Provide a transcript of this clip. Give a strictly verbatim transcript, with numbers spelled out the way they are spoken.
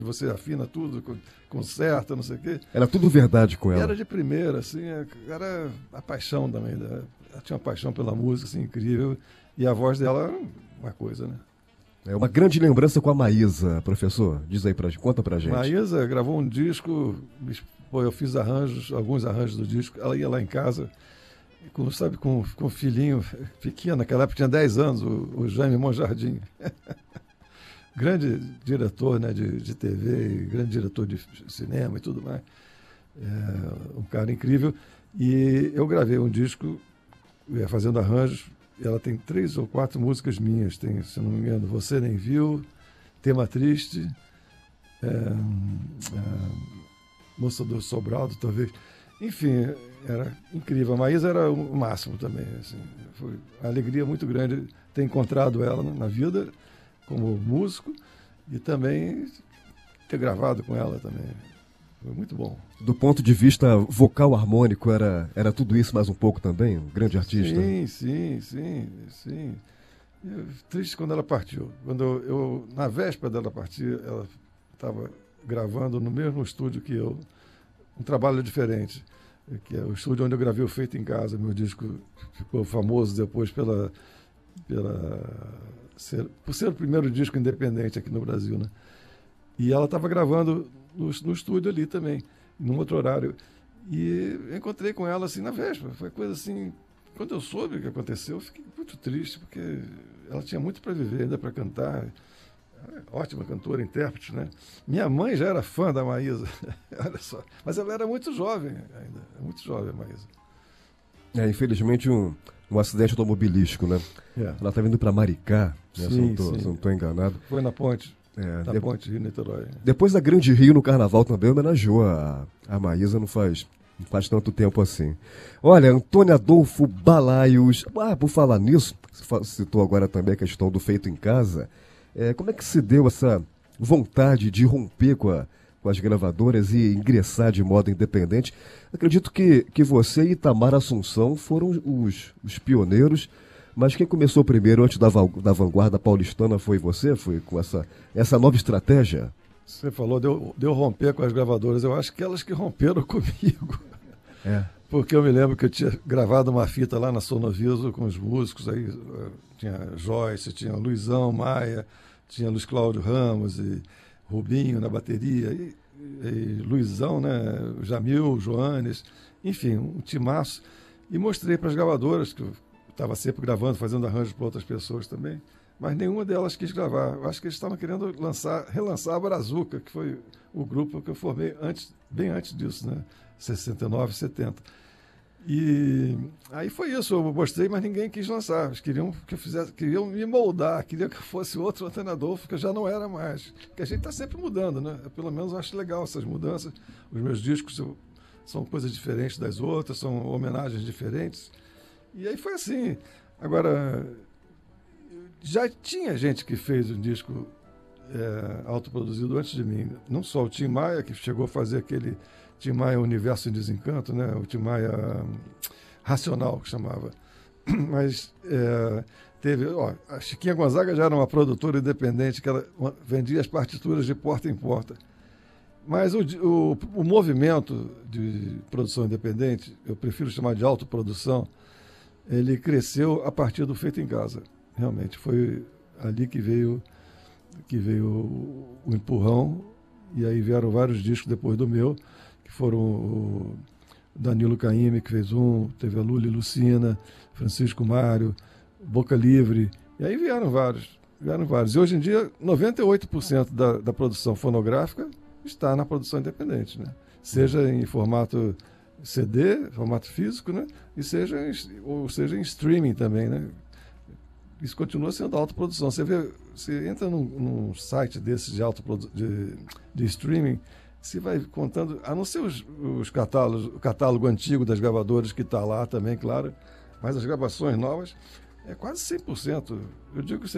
você afina tudo, conserta, não sei o quê. Era tudo verdade com ela. Era de primeira, assim, era a paixão também. Ela tinha uma paixão pela música, assim, incrível. E a voz dela, uma coisa, né? É uma grande lembrança com a Maísa, professor. Diz aí, pra, conta pra gente. Maísa gravou um disco, pô, eu fiz arranjos, alguns arranjos do disco. Ela ia lá em casa, com, sabe, com, com um filhinho pequeno, naquela época tinha dez anos, o, o Jaime Monjardim. Grande diretor, né, de, de T V, grande diretor de cinema e tudo mais. É, um cara incrível. E eu gravei um disco, fazendo arranjos. Ela tem três ou quatro músicas minhas. Tem, se não me engano, Você Nem Viu, Tema Triste, é, é, Moça do Sobrado, talvez. Enfim, era incrível. A Maísa era o máximo também. Assim, foi uma alegria muito grande ter encontrado ela na vida como músico e também ter gravado com ela também. Foi muito bom. Do ponto de vista vocal harmônico, era, era tudo isso mais um pouco também? Um grande artista? Sim, sim, sim, sim. Eu, triste quando ela partiu. Quando eu, eu, na véspera dela partir, ela estava gravando no mesmo estúdio que eu, um trabalho diferente, que é o estúdio onde eu gravei o Feito em Casa. Meu disco ficou famoso depois pela... pela Ser, por ser o primeiro disco independente aqui no Brasil, né? E ela estava gravando no, no estúdio ali também, num outro horário. E eu encontrei com ela assim na véspera. Foi coisa assim. Quando eu soube o que aconteceu, eu fiquei muito triste, porque ela tinha muito para viver ainda, para cantar. Ótima cantora, intérprete, né? Minha mãe já era fã da Maísa, olha só. Mas ela era muito jovem ainda, muito jovem a Maísa. É, infelizmente, um, um acidente automobilístico, né? É. Ela estava indo para Maricá, né? Sim, se eu não estou enganado. Foi na ponte, é, na de... ponte Rio-Niterói. Depois da Grande Rio, no Carnaval, também homenageou a, a Maísa, não faz, não faz tanto tempo assim. Olha, Antônio Adolfo Balaios, ah, por falar nisso, você citou agora também a questão do Feito em Casa, é, como é que se deu essa vontade de romper com a com as gravadoras e ingressar de modo independente? Acredito que, que você e Itamar Assunção foram os, os pioneiros, mas quem começou primeiro antes da, da vanguarda paulistana foi você? Foi com essa, essa nova estratégia? Você falou de eu, de eu romper com as gravadoras. Eu acho que elas que romperam comigo. É. Porque eu me lembro que eu tinha gravado uma fita lá na Sonoviso com os músicos, aí tinha Joyce, tinha Luizão Maia, tinha Luiz Cláudio Ramos e Rubinho na bateria, e, e Luizão, né, Jamil, Joanes, enfim, um timaço. E mostrei para as gravadoras, que eu estava sempre gravando, fazendo arranjos para outras pessoas também, mas nenhuma delas quis gravar. Eu acho que eles estavam querendo lançar, relançar a Brazuca, que foi o grupo que eu formei antes, bem antes disso, né, sessenta e nove, setenta. E aí foi isso, eu mostrei, mas ninguém quis lançar. Eles queriam que eu fizesse, queriam me moldar, queriam que eu fosse outro Antônio Adolfo, que eu já não era mais. Porque a gente está sempre mudando, né? Eu, pelo menos eu acho legal essas mudanças. Os meus discos eu, são coisas diferentes das outras, são homenagens diferentes. E aí foi assim. Agora, já tinha gente que fez um disco é, autoproduzido antes de mim. Não só o Tim Maia, que chegou a fazer aquele Tim Maia Universo em Desencanto, né? O Tim Maia um, Racional, que chamava. Mas é, teve... Ó, a Chiquinha Gonzaga já era uma produtora independente, que ela vendia as partituras de porta em porta. Mas o, o, o movimento de produção independente, eu prefiro chamar de autoprodução, ele cresceu a partir do Feito em Casa. Realmente, foi ali que veio, que veio o, o empurrão, e aí vieram vários discos depois do meu, que foram o Danilo Caymmi, que fez um, teve a Lula e Lucina, Francisco Mário, Boca Livre, e aí vieram vários, vieram vários. E hoje em dia, noventa e oito por cento da, da produção fonográfica está na produção independente, né? Seja em formato C D, formato físico, né? E seja em, ou seja em streaming também, né? Isso continua sendo autoprodução. Você vê, você entra num, num site desses de, autoprodu... de, de streaming, você vai contando, a não ser os, os catálogos, o catálogo antigo das gravadoras que está lá também, claro, mas as gravações novas é quase cem por cento. Eu digo que